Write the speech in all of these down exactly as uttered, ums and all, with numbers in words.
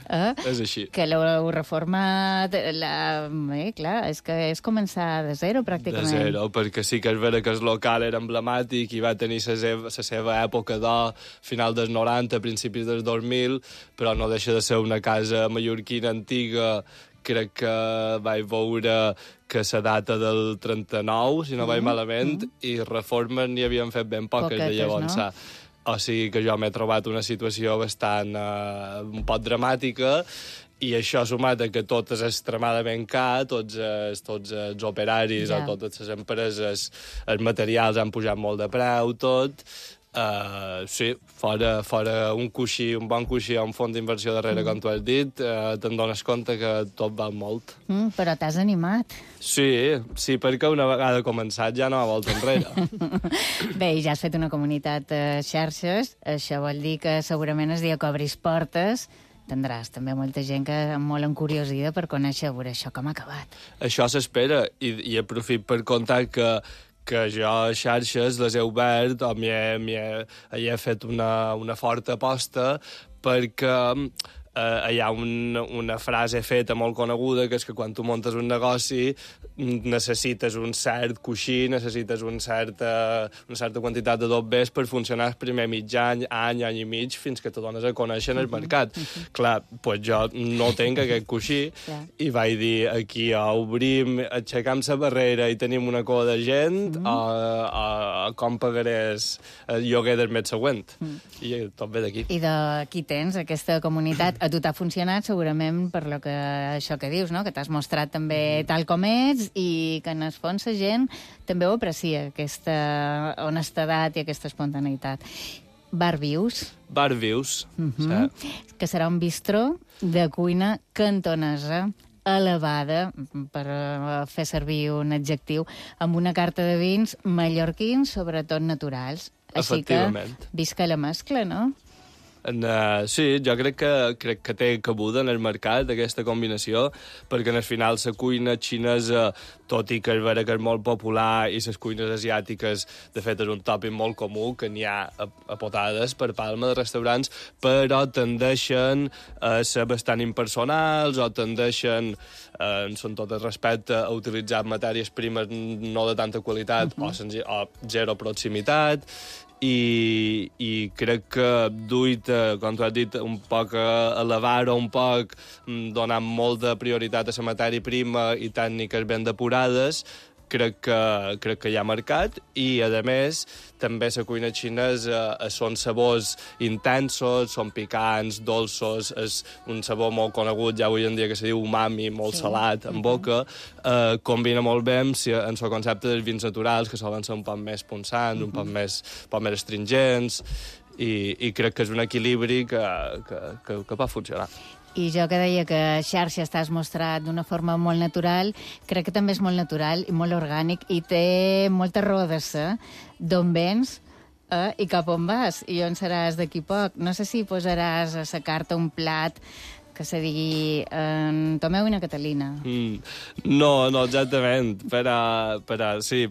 Eh? És així. Que l'heu reformat... La... Eh, clar, és que és començar de zero, pràcticament. De zero, perquè sí que és vera que el local era emblemàtic i va tenir la seva, la seva època d'or, final dels noranta, principis dels dos mil, però no deixa de ser una casa mallorquina antiga. Crec que vaig veure que la data del trenta-nou, si no vaig Mm, malament, mm. i reformes n'hi havien fet ben poques, Poquetes, de llavors. no? O sigui que jo m'he trobat una situació bastant eh, un poc dramàtica, i això sumat a que tot és extremadament car, tots els, tots els operaris Ja. o totes les empreses, els materials han pujat molt de preu, tot. Uh, sí, fora, fora un coixí, un bon coixí o un fons d'inversió darrere, mm. com tu has dit, uh, te'n dones compte que tot val molt. Mm, però t'has animat. Sí, sí, perquè una vegada començat ja no ha volta enrere. Bé, i ja has fet una comunitat a xarxes, això vol dir que segurament el dia que obris portes tindràs també molta gent que molt encuriosida per conèixer a veure això com ha acabat. Això s'espera, i, i aprofit per contar que que jo a xarxes les he obert o m'hi he, m'hi he, hi he fet una, una forta aposta perquè eh, hi ha un, una frase feta molt coneguda que és que quan tu muntes un negoci necessites un cert coixí, necessites un certa, una certa quantitat de dobbers per funcionar el primer mig any, any, any i mig, fins que te dones a conèixer en el mercat. Uh-huh. Clar, pues jo no tinc aquest coixí yeah. i vaig dir, aquí o obrim, aixecam la barrera i tenim una cua de gent, uh-huh. o, o, o com pagaré el lloguer del mes següent. Uh-huh. I tot ve d'aquí. I d'aquí tens aquesta comunitat. A tu t'ha funcionat segurament per lo que, això que dius, no? Que t'has mostrat també tal com ets i que en el fons la gent també ho aprecia, aquesta honestedat i aquesta espontaneïtat. Bar Vius. Bar Vius, uh-huh. sí. Que serà un bistró de cuina cantonesa elevada, per fer servir un adjectiu, amb una carta de vins mallorquins, sobretot naturals. Així que visca la mescla, no? En, uh, sí, jo crec que, crec que té cabuda en el mercat aquesta combinació, perquè al final la cuina xinesa, tot i que és vera que és molt popular, i les cuines asiàtiques, de fet, és un tòpic molt comú, que n'hi ha a, a potades per Palma de restaurants, però tendeixen a ser bastant impersonals o tendeixen, eh, en tot el respecte, a utilitzar matèries primes no de tanta qualitat uh-huh. o, senzill, o zero proximitat, I, i crec que duit, com tu has dit, un poc a elevar-ho, un poc donant molta prioritat a la matèria prima i tècniques ben depurades, crec que, crec que hi ha mercat, i, a més, també la cuina xinesa eh, són sabors intensos, són picants, dolços, és un sabor molt conegut, ja avui en dia que se diu umami, molt sí. salat, en boca, eh, combina molt bé amb el seu concepte dels vins naturals, que solen ser un poc més punçants, uh-huh. un poc més, un poc més astringents, i, i crec que és un equilibri que, que, que, que pot funcionar. I jo que deia que a xarxa estàs mostrat d'una forma molt natural, crec que també és molt natural i molt orgànic i té molta raó de ser d'on vens eh, i cap on vas i on seràs d'aquí poc. No sé si posaràs a la carta un plat que se digui en Tomeu i na Catalina. Mm, no, no exactament, però, però sí,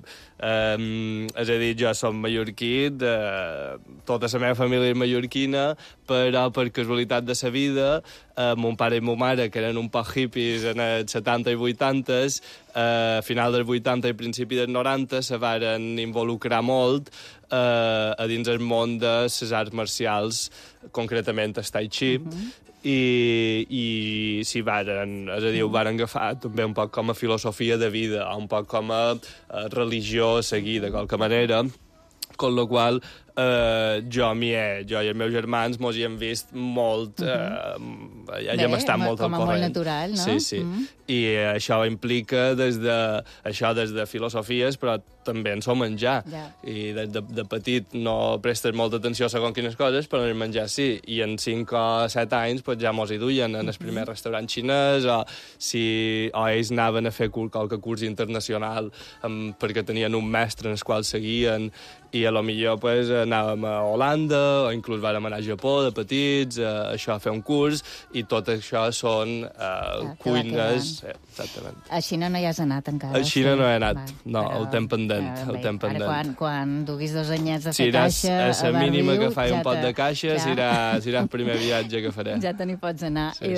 um, és a dir, jo som mallorquí, de, tota la meva família és mallorquina, però per casualitat de la vida, eh, mon pare i mon mare, que eren un poc hippies en els setanta i vuitanta, eh, a final dels vuitanta i principi dels noranta, se varen involucrar molt eh, a dins el món de les arts marcials, concretament el tai chi, uh-huh. i, i s'hi varen, és a dir, ho varen agafar també un poc com a filosofia de vida, un poc com a, a religió a seguir, de qualque manera, con lo qual eh, jo, mi he, jo i els meus germans mos hi hem vist molt, eh, ja, ja hem estat molt al corrent. Com a molt natural, no? Sí, sí. Mm-hmm. I eh, això implica des de, això des de filosofies, però també en so menjar. Ja. I des de, de petit no prestes molta atenció a segons quines coses, però en el menjar sí. I en cinc o set anys pues, ja mos hi duien en el primer mm-hmm. restaurant xinès, o, si, o ells anaven a fer qualque curs internacional um, perquè tenien un mestre en el qual seguien, i a lo millor pues, anàvem a Holanda, o inclús vàrem anar a Japó de petits, uh, això a fer un curs, i tot això són uh, ah, cuines... Sí, exactament. A Xina no hi has anat encara? A Xina sí. no he anat, Va, no, però, el temps pendent. Uh, el temps pendent. Quan, quan duguis dos anyets a si fer caixa... A la mínima que faig ja un pot de caixa, ja. serà, serà el primer viatge que faré. Ja te n'hi pots anar. Sí,